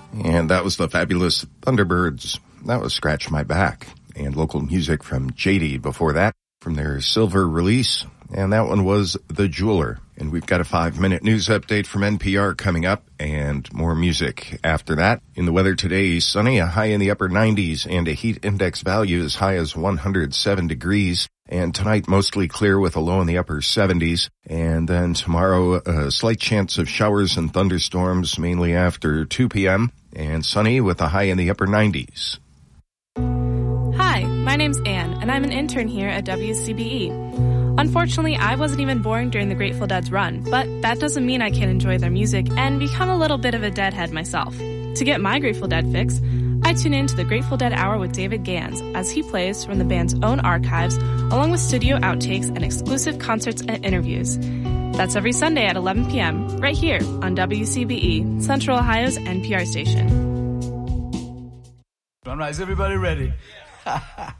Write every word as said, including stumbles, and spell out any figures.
And that was the fabulous Thunderbirds. That was Scratch My Back. And local music from J D before that, from their silver release. And that one was The Jeweler. And we've got a five-minute news update from N P R coming up, and more music after that. In the weather today, sunny, a high in the upper nineties, and a heat index value as high as one hundred seven degrees. And tonight, mostly clear with a low in the upper seventies. And then tomorrow, a slight chance of showers and thunderstorms, mainly after two p.m. And sunny with a high in the upper nineties. Hi, my name's Anne, and I'm an intern here at W C B E. Unfortunately, I wasn't even born during the Grateful Dead's run, but that doesn't mean I can't enjoy their music and become a little bit of a Deadhead myself. To get my Grateful Dead fix, I tune in to the Grateful Dead Hour with David Gans as he plays from the band's own archives, along with studio outtakes and exclusive concerts and interviews. That's every Sunday at eleven p.m., right here on W C B E, Central Ohio's N P R station. All right, is everybody ready?